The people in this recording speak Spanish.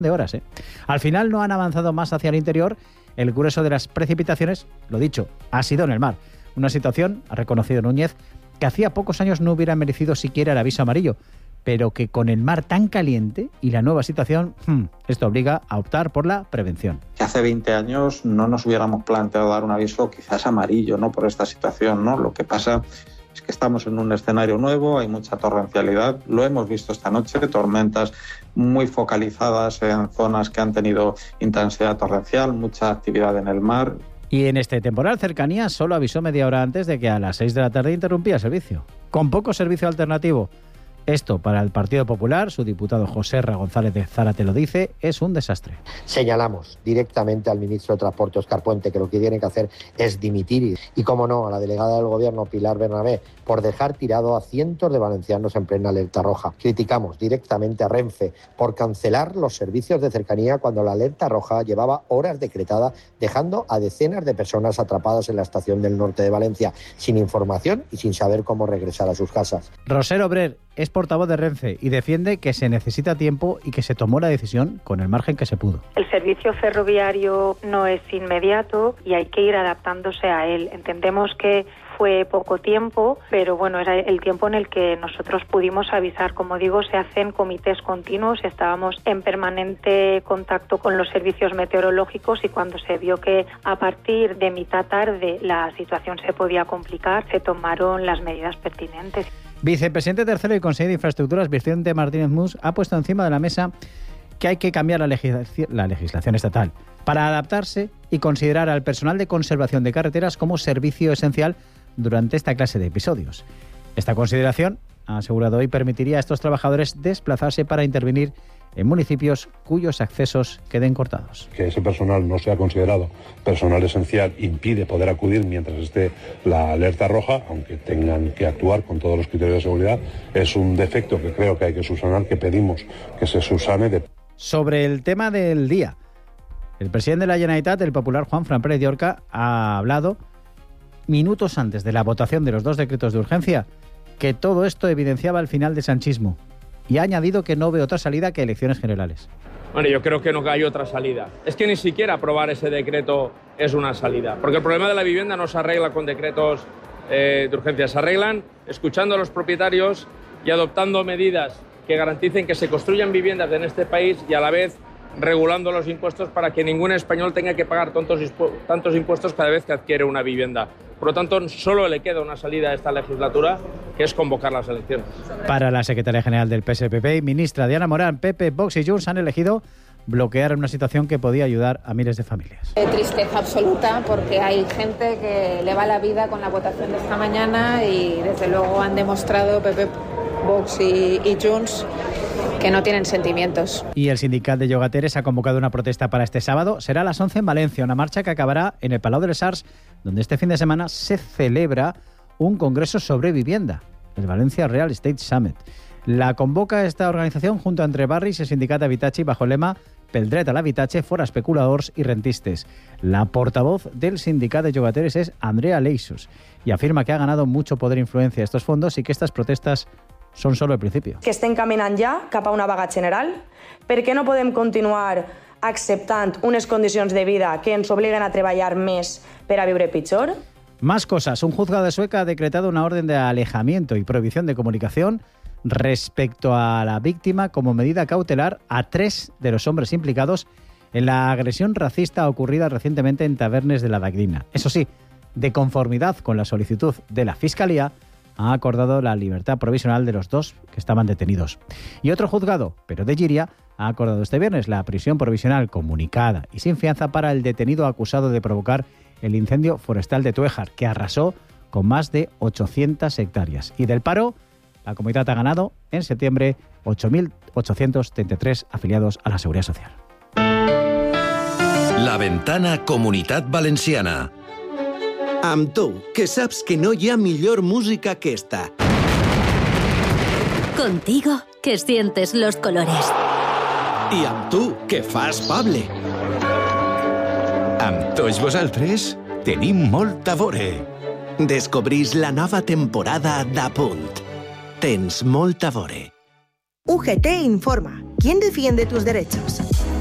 de horas. Al final no han avanzado más hacia el interior. El grueso de las precipitaciones, lo dicho, ha sido en el mar. Una situación, ha reconocido Núñez, que hacía pocos años no hubiera merecido siquiera el aviso amarillo, pero que con el mar tan caliente y la nueva situación, esto obliga a optar por la prevención. Que hace 20 años no nos hubiéramos planteado dar un aviso quizás amarillo, ¿no?, por esta situación, ¿no? Lo que pasa es que estamos en un escenario nuevo, hay mucha torrencialidad, lo hemos visto esta noche, tormentas muy focalizadas en zonas que han tenido intensidad torrencial, mucha actividad en el mar. Y en este temporal Cercanía solo avisó media hora antes de que a las 6 de la tarde interrumpía el servicio, con poco servicio alternativo. Esto, para el Partido Popular, su diputado José R. González de Zárate lo dice, es un desastre. Señalamos directamente al ministro de Transporte, Óscar Puente, que lo que tiene que hacer es dimitir. Y, como no, a la delegada del Gobierno, Pilar Bernabé, por dejar tirado a cientos de valencianos en plena alerta roja. Criticamos directamente a Renfe por cancelar los servicios de cercanía cuando la alerta roja llevaba horas decretada, dejando a decenas de personas atrapadas en la estación del norte de Valencia, sin información y sin saber cómo regresar a sus casas. Roser Obrer es portavoz de Renfe y defiende que se necesita tiempo y que se tomó la decisión con el margen que se pudo. El servicio ferroviario no es inmediato y hay que ir adaptándose a él. Entendemos que fue poco tiempo, pero bueno, era el tiempo en el que nosotros pudimos avisar. Como digo, se hacen comités continuos, estábamos en permanente contacto con los servicios meteorológicos y cuando se vio que a partir de mitad tarde la situación se podía complicar, se tomaron las medidas pertinentes. Vicepresidente tercero y consejero de Infraestructuras, Vicente Martínez Mus, ha puesto encima de la mesa que hay que cambiar la legislación estatal para adaptarse y considerar al personal de conservación de carreteras como servicio esencial durante esta clase de episodios. Esta consideración, ha asegurado hoy, permitiría a estos trabajadores desplazarse para intervenir en municipios cuyos accesos queden cortados. Que ese personal no sea considerado personal esencial impide poder acudir mientras esté la alerta roja, aunque tengan que actuar con todos los criterios de seguridad. Es un defecto que creo que hay que subsanar, que pedimos que se subsane. Sobre el tema del día, el presidente de la Generalitat, el popular Juanfran Pérez de Orca, ha hablado minutos antes de la votación de los 2 decretos de urgencia que todo esto evidenciaba el final del sanchismo y ha añadido que no ve otra salida que elecciones generales. Bueno, yo creo que no hay otra salida. Es que ni siquiera aprobar ese decreto es una salida, porque el problema de la vivienda no se arregla con decretos de urgencia, se arreglan escuchando a los propietarios y adoptando medidas que garanticen que se construyan viviendas en este país y a la vez regulando los impuestos para que ningún español tenga que pagar tantos impuestos cada vez que adquiere una vivienda. Por lo tanto, solo le queda una salida a esta legislatura, que es convocar las elecciones. Para la secretaria general del PSPP y ministra Diana Morán, PP, Vox y Junts han elegido bloquear una situación que podía ayudar a miles de familias. Tristeza absoluta, porque hay gente que le va la vida con la votación de esta mañana y desde luego han demostrado PP, Vox y Junts que no tienen sentimientos. Y el sindicat de llogateres ha convocado una protesta para este sábado. Será a las 11 en Valencia, una marcha que acabará en el Palau de les Arts, donde este fin de semana se celebra un congreso sobre vivienda, el Valencia Real Estate Summit. La convoca esta organización junto a Entre Barris y el sindicat Habitatge bajo el lema Pel dret a l'habitatge fora especuladors y rentistes. La portavoz del sindicat de llogateres es Andrea Leixos y afirma que ha ganado mucho poder e influencia estos fondos y que estas protestas són solo el principi. Que estem caminant ja cap a una vaga general, perquè no podem continuar acceptant unes condicions de vida que ens obliguen a treballar més per a viure pitjor. Más cosas. Un juzgado de Sueca ha decretado una orden de alejamiento y prohibición de comunicación respecto a la víctima como medida cautelar a 3 de los hombres implicados en la agresión racista ocurrida recientemente en Tavernes de la Valldigna. Eso sí, de conformidad con la solicitud de la Fiscalía, ha acordado la libertad provisional de los 2 que estaban detenidos. Y otro juzgado, pero de Llíria, ha acordado este viernes la prisión provisional comunicada y sin fianza para el detenido acusado de provocar el incendio forestal de Tuéjar, que arrasó con más de 800 hectáreas. Y del paro, la comunidad ha ganado en septiembre 8.833 afiliados a la Seguridad Social. La Ventana Comunitat Valenciana. Amb tu, que saps que no hi ha millor música que esta. Contigo, que sientes los colores. I amb tu, que fas Pable. Amb tots vosaltres tenim molt a veure. Descobrís la nova temporada d'Apunt. Tens molt a veure. UGT informa. ¿Quién defiende tus derechos?